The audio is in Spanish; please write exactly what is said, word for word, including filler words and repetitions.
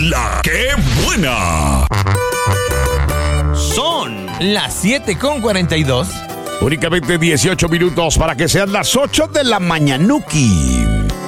la que buena. Son las siete con cuarenta y dos. Únicamente dieciocho minutos para que sean las ocho de la mañanuki.